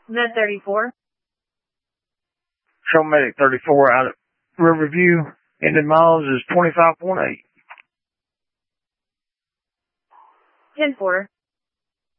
Med 34. Show Medic 34 out at Riverview. Ended miles is 25.8. 10-4.